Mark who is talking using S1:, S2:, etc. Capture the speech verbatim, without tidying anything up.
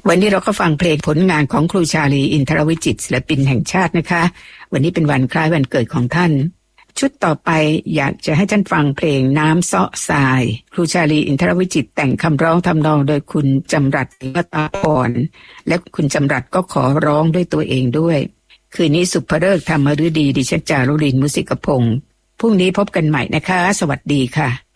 S1: วันนี้เราก็ฟังเพลงผลงานของครูชาลีอินทรวิจิตรศิลปินแห่งชาตินะคะวันนี้เป็นวันคล้ายวันเกิดของท่านชุดต่อไปอยากจะให้ท่านฟังเพลงน้ำเซาะทรายครูชาลีอินทรวิจิตรแต่งคำร้องทำนองโดยคุณจำรัดวตาพรและคุณจำรัดก็ขอร้องด้วยตัวเองด้วยคืนนี้สุภฤกษ์ธรรมฤดีดิฉันจารุลินมุสิกพงศ์พรุ่งนี้พบกันใหม่นะคะสวัสดีค่ะ